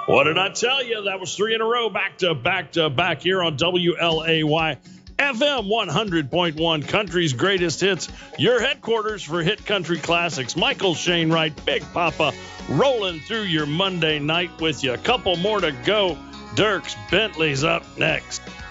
What did I tell you? That was 3 in a row, back to back to back here on WLAY FM 100.1, Country's Greatest Hits, your headquarters for hit country classics. Michael Shane Wright, Big Papa, rolling through your Monday night with you. A couple more to go. Dierks Bentley's up next.